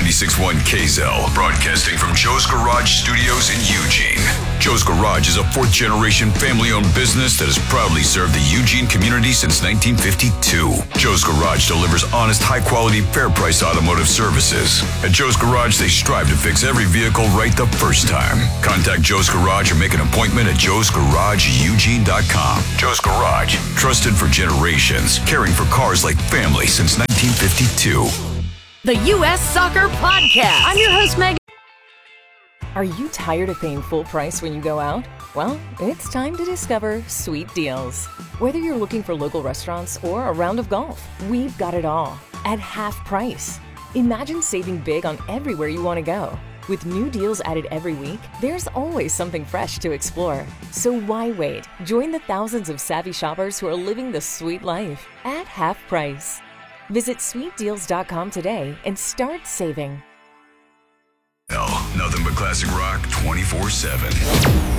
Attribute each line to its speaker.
Speaker 1: 96.1 KZEL, broadcasting from Joe's Garage Studios in Eugene. Joe's Garage is a fourth-generation family-owned business that has proudly served the Eugene community since 1952. Joe's Garage delivers honest, high-quality, fair-price automotive services. At Joe's Garage, they strive to fix every vehicle right the first time. Contact Joe's Garage or make an appointment at joesgarageeugene.com. Joe's Garage, trusted for generations, caring for cars like family since 1952.
Speaker 2: The U.S. Soccer Podcast. I'm your host, Megan.
Speaker 3: Are you tired of paying full price when you go out? Well, it's time to discover Sweet Deals. Whether you're looking for local restaurants or a round of golf, we've got it all at half price. Imagine saving big on everywhere you want to go. With new deals added every week, there's always something fresh to explore. So why wait? Join the thousands of savvy shoppers who are living the sweet life at half price. Visit sweetdeals.com today and start saving.
Speaker 1: Nothing but classic rock 24/7.